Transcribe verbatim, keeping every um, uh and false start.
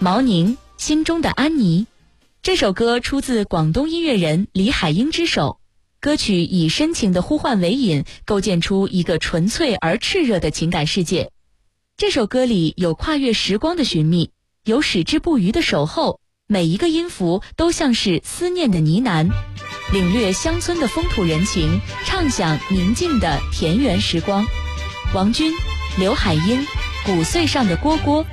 毛宁心中的安妮。这首歌出自广东音乐人李海英之手，歌曲以深情的呼唤为引，构建出一个纯粹而炽热的情感世界。这首歌里有跨越时光的寻觅，有矢志不渝的守候，每一个音符都像是思念的呢喃，领略乡村的风土人情，畅享宁静的田园时光。王军、刘海英，谷穗上的蝈蝈。